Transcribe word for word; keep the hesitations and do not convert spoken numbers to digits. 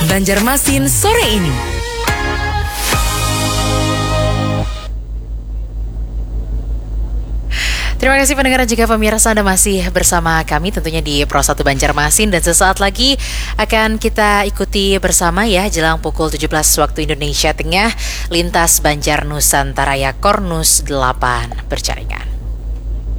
Banjarmasin sore ini. Terima kasih pendengar, jika pemirsa Anda masih bersama kami tentunya di Pro satu Banjarmasin, dan sesaat lagi akan kita ikuti bersama ya jelang pukul tujuh belas waktu Indonesia Tengah, lintas Banjar Nusantara ya Kornus delapan berjaringan.